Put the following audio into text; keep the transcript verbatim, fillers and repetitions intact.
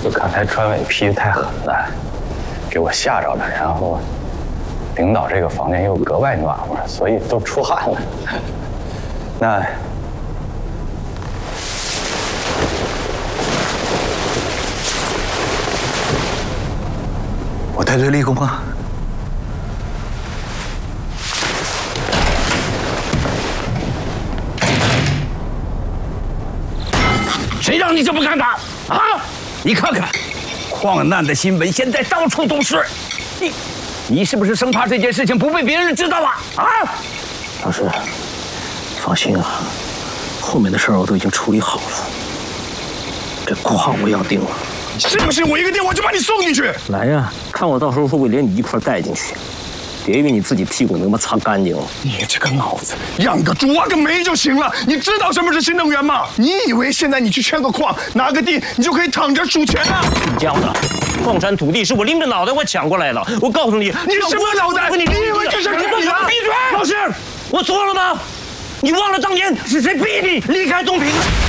就刚才专委批的太狠了，给我吓着了。然后领导这个房间又格外暖和，所以都出汗了。那我戴罪立功啊！ 谁让你这么干的啊？你看看，矿难的新闻现在到处都是，你，你是不是生怕这件事情不被别人知道啊？啊！ 老师，放心啊，后面的事儿我都已经处理好了，这矿我要定了。 信不信我一个电话就把你送进去？ 来呀，看我到时候会不会连你一块带进去？别以为你自己屁股能把擦干净了。 你这个脑子，养个猪挖个煤就行了。你知道什么是新能源吗？你以为现在你去圈个矿，拿个地，你就可以躺着数钱啊？ 你教的，矿产土地是我拎着脑袋我抢过来的。我告诉你， 你什么脑袋？你以为这是你的？ 闭嘴！老师，我错了吗？你忘了当年是谁逼你离开东平的？